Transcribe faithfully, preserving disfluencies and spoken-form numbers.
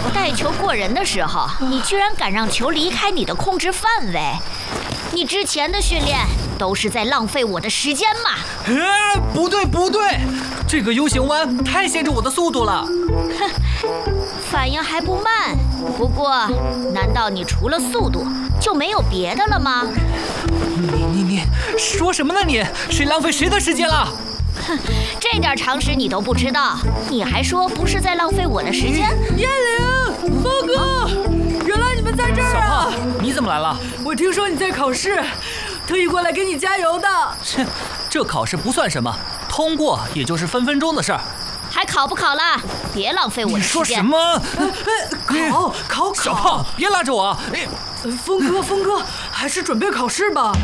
带球过人的时候，你居然敢让球离开你的控制范围，你之前的训练都是在浪费我的时间嘛？ 呃，不对不对，这个 U 型弯太限制我的速度了。 哼，反应还不慢。不过，难道你除了速度就没有别的了吗？ 你你你说什么呢你？谁浪费谁的时间了？ 哼，这点常识你都不知道，你还说不是在浪费我的时间？ 燕玲，峰哥，原来你们在这儿啊！ 小胖，你怎么来了？ 我听说你在考试，特意过来给你加油的。 切，这考试不算什么，通过也就是分分钟的事儿。 还考不考了？别浪费我的时间。 你说什么？ 考考考！ 小胖，别拉着我！你， 峰哥，峰哥，还是准备考试吧。